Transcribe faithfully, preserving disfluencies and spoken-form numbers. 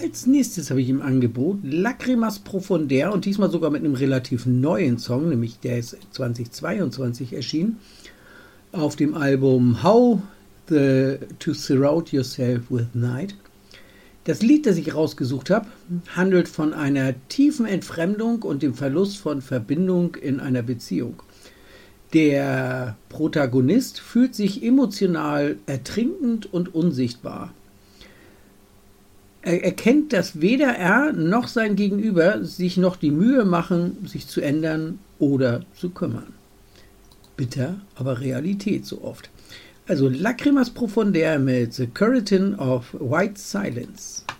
Als nächstes habe ich im Angebot Lacrimas Profundere und diesmal sogar mit einem relativ neuen Song, nämlich der ist zweitausendzweiundzwanzig erschienen, auf dem Album How the, to Surround Yourself with Night. Das Lied, das ich rausgesucht habe, handelt von einer tiefen Entfremdung und dem Verlust von Verbindung in einer Beziehung. Der Protagonist fühlt sich emotional ertrinkend und unsichtbar. Er erkennt, dass weder er noch sein Gegenüber sich noch die Mühe machen, sich zu ändern oder zu kümmern. Bitter, aber Realität so oft. Also Lacrimas Profundere mit The Curtain of White Silence.